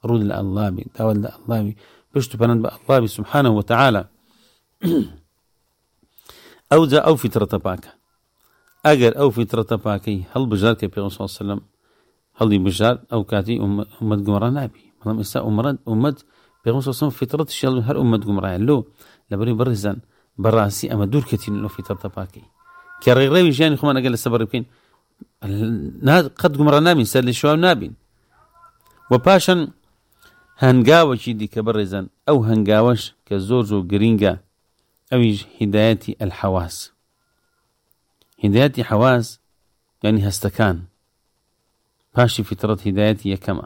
ڕوود لە ئەڵڵا بی، داوت لە ئەڵڵا بی، پشت و پەنان بە ئەڵڵا بی سوبحانەه وتەعالە. ئەوجا ئەو فیترەتە پاکە. ئەگەر ئەو فیترەتە پاکەی هەڵبژار کە پێغەمبەر صلی الله علیه وسلم هەڵی بژار ئەو کاتی ئومەت گومڕا نابی. بەڵام ئێستا ئومەت پێغەمبەر صلی الله علیه وسلم فیترەتیشی هەر ئومەت گومڕایە. لۆ لەبەرەوەی بەڕێزان بەڕاستی ئەمە دوورکەتین لەو فیترەتە پاکەی کە ڕێڕەوی ژیانی خۆمان ئەگەر لەسەر بەڕێ بکەین قەت گومڕا نابین، سەر لە شێواو نابین. و پاشان هەنگاوەکی دیکە بەڕێزان، ئەو هەنگاوەش کە زۆر گرینگە، ئەویش هیدایەتی ئەلحەواس. هیدایەتی حەواس یعنی هەستەکان، پاشی فیترەت هیدایەتی یەکەمە.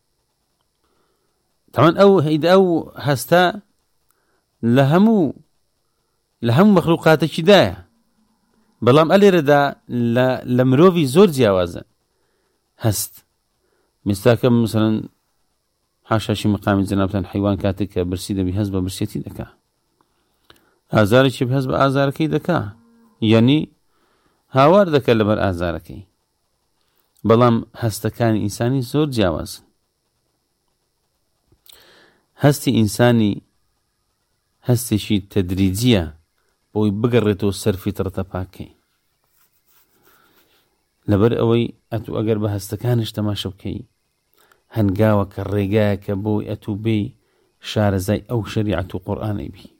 تەمان ئەو هەستە لە هەموو مەخلوقاتێکی دایە، بەڵام ئەلێرەدا لە مرۆڤی زۆر جیاوازە هەست. مستاکە مثلەن حاشاشی مقامی جەنابتان حیوان کاتێک کە برسی دەبی هەست بە برسێتی دەکا، ئازارێکی هەست بە ئازارەکەی دەکا، یعنی هاوار دەکە لەبەر ئازارەکەی. بەڵام هەستەکانی ئینسانی زۆر جیاوازن. هەستی ئینسانی هەستێکی تەدریجیە بۆی بگەڕێتەوە سەر فیترەتە پاکەی. لەبەر ئەوەی ئەتوو ئەگەر بە هەستەکانش تەماشە بکەی، هەنگاوە کە ڕێگایە کە بۆی ئەتوو بێ شارەزای ئەو شەریعەت و قورئانەی بی.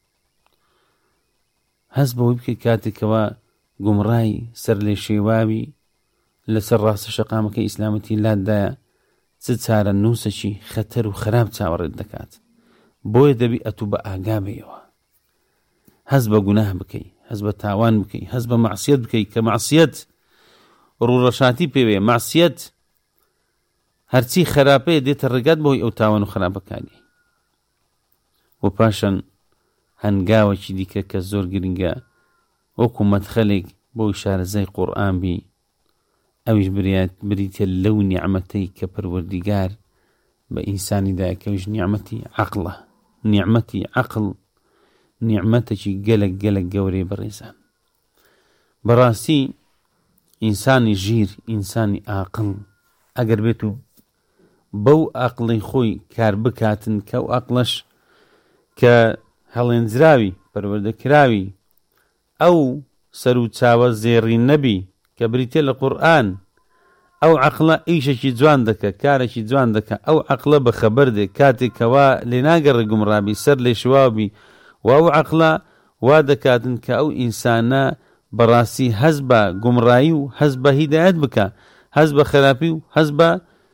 هەست بەوەی بکەی کاتێکەوە گومڕای سەر لێ شێواوی لەسەر ڕاستە شەقامەکەی ئیسلامەتی لادایە، چ چارە نووسەکی خەتەر و خراپ چاوەڕێت دەکات. بۆیە دەبی ئەتوو بە ئاگا بێەوە. هەست بە گوناه بکەی، هەست بە تاوان بکەی، هەست بە مەعسیەت بکەی کە مەعسیەت ڕوڕەشاتی پێوێ. مەعسیەت هەرچی خراپەیە دێتە ڕێگات بۆی ئەو تاوان و خراپەکانی. و پاشان هەنگاوەکی دیکە کە زۆر گرنگە، وەکو مەدخەلێک بۆی شارەزای قورئان بی، ئەویش بریتە لەو نیعمەتەی کە پەروەردیگار بە ئینسانی دایە، کەویش نیعمەتی عەقڵە. نیعمەتی عەقڵ نیعمەتێکی گەلک گەورەی بەڕێزان. بەڕاستی ئینسانی ژیر، ئینسانی عاقڵ ئەگەر بێت و بەو عەقڵەی خۆی کار بکاتن کە ئەو عەقڵەش کە هەڵێنجراوی پەروەردەکراوی ئەو سەر و چاوە زێڕی نەبی کە بریتێ لە قورئان، ئەو عەقڵە ئیشێکی جوان دەکە، کارێکی جوان دەکە. ئەو عەقڵە بەخەبەر دێ کاتێکەوە لێ ناگەڕێ گومڕابی، سەر لێ شواوبی، و ئەو عەقڵە وا دەکاتن کە ئەو ئینسانە بەڕاستی هەست بە گومڕایی و هەست بە هیدایەت بکە، هەست بە خراپی و هەست بە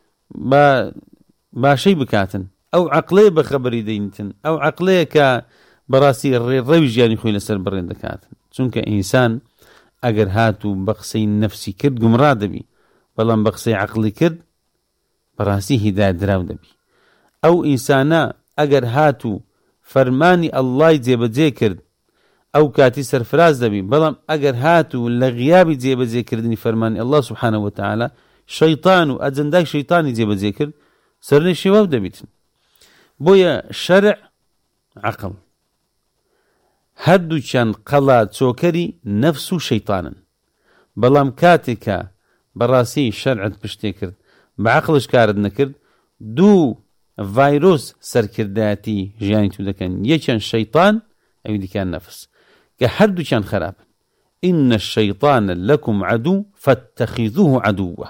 باشەی بکاتن. ئەو عەقڵەیە بەخەبەری دەینتن، ئەو عەقڵەیە کە بەڕاستی ڕێڕەوی ژیانی خۆی لەسەر بڕێن دەکاتن. چونکە ئینسان ئەگەر هات و بە قسەی نەفسی کرد گومڕا دەبی، بەڵام بە قسەی عەقڵی کرد بەڕاستی هیدایەت دراو دەبی. ئەو ئینسانە ئەگەر هات و فەرمانی ئەڵڵای جێبەجێ کرد ئەو کاتی سەرفراز دەبی، بەڵام ئەگەر هات و لە غیابی جێبەجێکردنی فەرمانی ئەڵڵا سوبحانەه وتەعالە شەیطان و ئەجەندای شەیطانی جێبەجێ کرد، سەر لێ شێواو دەبیتن. بۆیە شەرع عەقڵ هەردووچیان قەڵا چۆکەری نەفس و شەیطانن. بەڵام کاتێکە بەڕاستی شەرعت پشتێ کرد، بە عەقڵش کارت نەکرد، دوو ڤایرۆس سەرکردایەتی ژیانی تو دەکەن. یەکیان شەیطان، ئەوی دیکان نەفس، کە هەردووچیان خراپن. إن الشيطان لكم عدو فاتخذوه عدوا.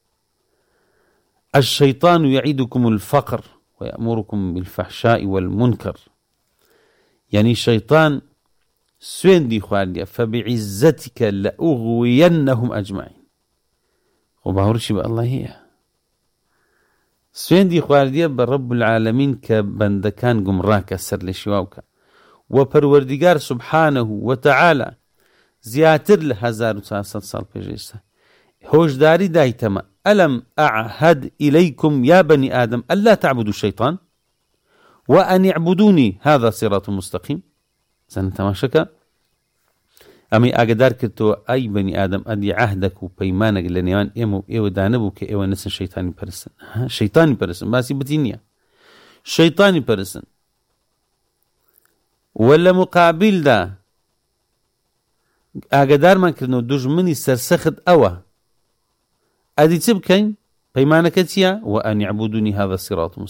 الشيطان يعيدكم الفقر ويأمركم بالفحشاء والمنكر. يعني الشيطان سويندي خواردية فبعزتك لأغوينهم أجمعين. وبهورشي بالله هي سويندي خواردية برب العالمين كبندكان قمراك سر لشواوك. وپروردگار سبحانه وتعالى زیاتر لە 1400 ساڵ پێشێستا هۆشداری دایتەمە ئەلم ئەعهد ئیلەیکم یا بەنی ئادەم ئەلا تعبدوا الشەیطان وأن اعبدوني هذا صراط مستقيم. زەن تەماشەکە ئەمەی ئاگدار کردەوە ئەی بەنی ئادەم ئەدی عەهدەک و پەیمانێک لە نێوان ئێمە و ئێوەدا نەبوو کە ئێوە نەچن شەیطانی پەرستن. شەیطانی پەرستن باسی بتی نییە، شەیطانی پەرستن. ولا مقابلدا ئاگدارمان کردنەوە دوژمنی سەرسەخت ئەوە ئەدی چ بکەین؟ پەیمانەکە چییە؟ وأن اعبدوني هذا صراط مستقيم.